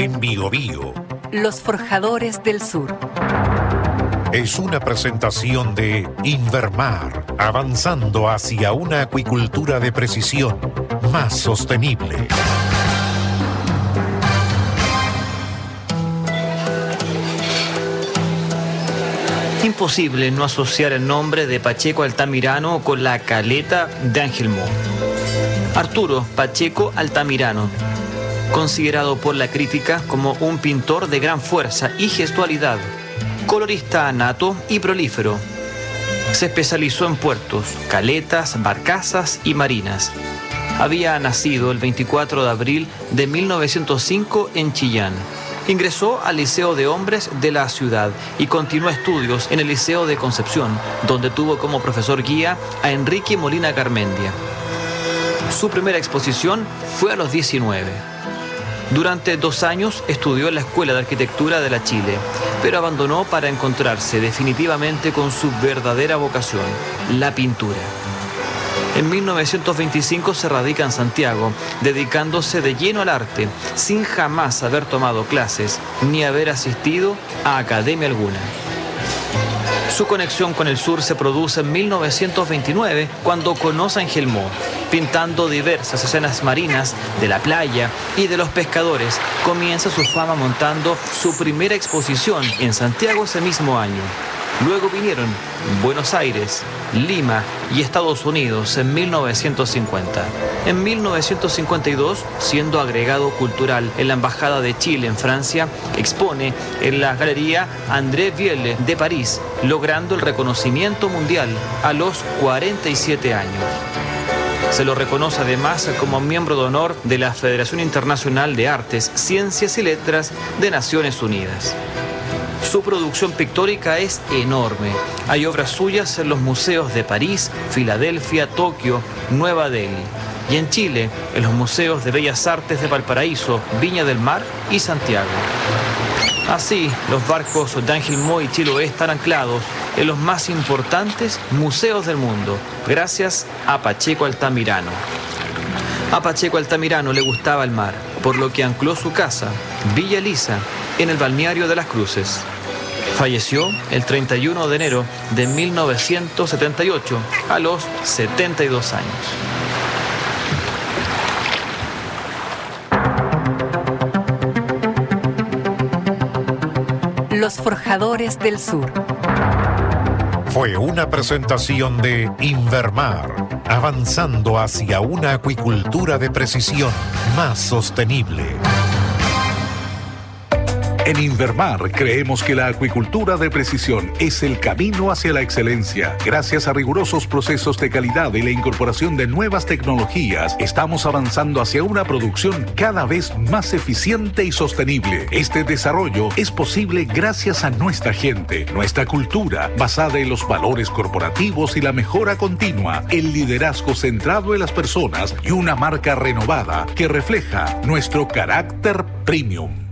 en Biobío. Los Forjadores del Sur. Es una presentación de Invermar, avanzando hacia una acuicultura de precisión más sostenible. Imposible no asociar el nombre de Pacheco Altamirano con la caleta de Ángel Mo. Arturo Pacheco Altamirano, considerado por la crítica como un pintor de gran fuerza y gestualidad, colorista nato y prolífero. Se especializó en puertos, caletas, barcazas y marinas. Había nacido el 24 de abril de 1905 en Chillán. Ingresó al Liceo de Hombres de la ciudad y continuó estudios en el Liceo de Concepción, donde tuvo como profesor guía a Enrique Molina Garmendia. Su primera exposición fue a los 19. Durante 2 años estudió en la Escuela de Arquitectura de la Chile, pero abandonó para encontrarse definitivamente con su verdadera vocación, la pintura. En 1925 se radica en Santiago, dedicándose de lleno al arte, sin jamás haber tomado clases ni haber asistido a academia alguna. Su conexión con el sur se produce en 1929, cuando conoce a Ángel Mo. Pintando diversas escenas marinas de la playa y de los pescadores, comienza su fama montando su primera exposición en Santiago ese mismo año. Luego vinieron Buenos Aires, Lima y Estados Unidos en 1950. En 1952, siendo agregado cultural en la Embajada de Chile en Francia, expone en la Galería André Viele de París, logrando el reconocimiento mundial a los 47 años. Se lo reconoce además como miembro de honor de la Federación Internacional de Artes, Ciencias y Letras de Naciones Unidas. Su producción pictórica es enorme. Hay obras suyas en los museos de París, Filadelfia, Tokio, Nueva Delhi. Y en Chile, en los museos de Bellas Artes de Valparaíso, Viña del Mar y Santiago. Así, los barcos de Ángel Mo y Chiloé están anclados en los más importantes museos del mundo, gracias a Pacheco Altamirano. A Pacheco Altamirano le gustaba el mar, por lo que ancló su casa, Villa Elisa, en el balneario de Las Cruces. Falleció el 31 de enero de 1978, a los 72 años. Los Forjadores del Sur. Fue una presentación de Invermar, avanzando hacia una acuicultura de precisión más sostenible. En Invermar creemos que la acuicultura de precisión es el camino hacia la excelencia. Gracias a rigurosos procesos de calidad y la incorporación de nuevas tecnologías, estamos avanzando hacia una producción cada vez más eficiente y sostenible. Este desarrollo es posible gracias a nuestra gente, nuestra cultura, basada en los valores corporativos y la mejora continua, el liderazgo centrado en las personas y una marca renovada que refleja nuestro carácter premium.